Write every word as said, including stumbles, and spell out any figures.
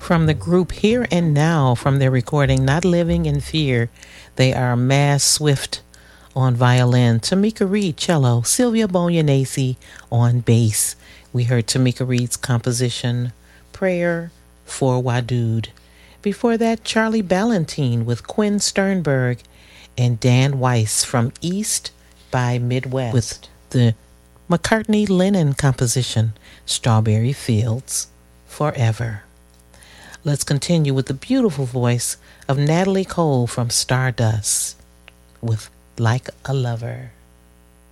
From the group Here and Now, from their recording Not Living in Fear, they are Maz Swift on violin, Tamika Reed cello, Sylvia Bonianese on bass. We heard Tamika Reed's composition Prayer for Wadud. Before that, Charlie Ballantine with Quinn Sternberg and Dan Weiss from East by Midwest with the McCartney-Lennon composition Strawberry Fields Forever. Let's continue with the beautiful voice of Natalie Cole from Stardust with Like a Lover.